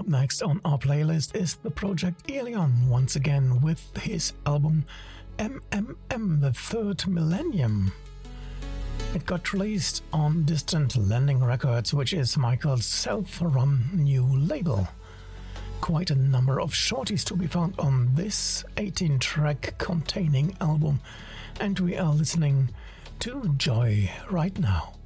next on our playlist is the project Aelion, once again with his album MMM, The Third Millennium. It got released on Distant Landing Records, which is Michael's self-run new label. Quite a number of shorties to be found on this 18-track containing album, and we are listening to Joy right now.